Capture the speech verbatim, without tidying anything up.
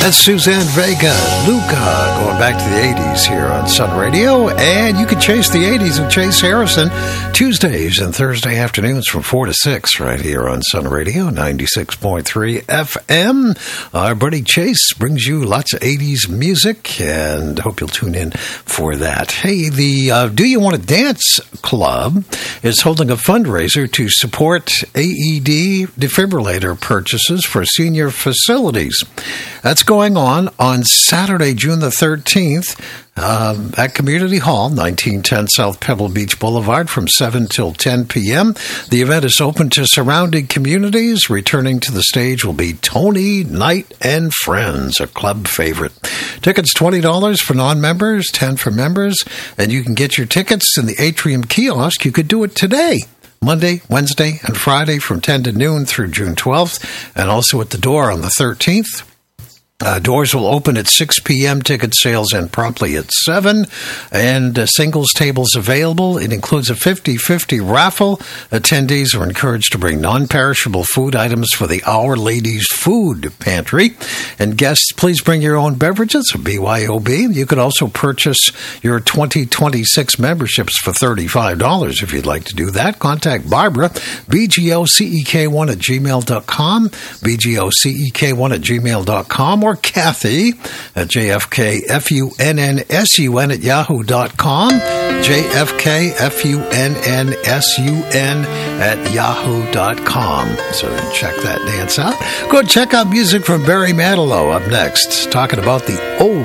That's Suzanne Vega, Luca, going back to the eighties here on Sun Radio. And you can chase the eighties with Chase Harrison Tuesdays and Thursday afternoons from four to six right here on Sun Radio, ninety-six point three F M. Our buddy Chase brings you lots of eighties music, and hope you'll tune in for that. Hey, the uh, Do You Want to Dance Club is holding a fundraiser to support A E D defibrillator purchases for senior facilities. That's going on on Saturday, June the thirteenth, um, at Community Hall, nineteen ten South Pebble Beach Boulevard, from seven till ten p.m. The event is open to surrounding communities. Returning to the stage will be Tony Knight and Friends, a club favorite. Tickets twenty dollars for non-members, ten dollars for members, and you can get your tickets in the Atrium kiosk. You could do it today. Monday, Wednesday, and Friday from ten to noon through June twelfth, and also at the door on the thirteenth. Uh, doors will open at six p.m. Ticket sales end promptly at seven. And uh, singles tables available. It includes a fifty-fifty raffle. Attendees are encouraged to bring non-perishable food items for the Our Ladies Food Pantry. And guests, please bring your own beverages, B Y O B. You could also purchase your twenty twenty-six memberships for thirty-five dollars if you'd like to do that. Contact Barbara, B G O C E K one at gmail dot com, B G O C E K one at gmail dot com, or Kathy at J F K F U N N S U N at yahoo dot com, J F K F U N N S U N at yahoo dot com. So check that dance out. Go check out music from Barry Manilow up next, talking about the old